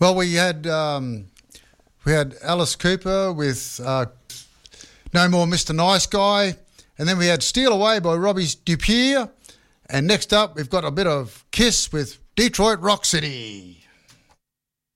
Well, we had Alice Cooper with No More Mr. Nice Guy, and then we had Steal Away by Robbie Dupere, and next up we've got a bit of Kiss with Detroit Rock City.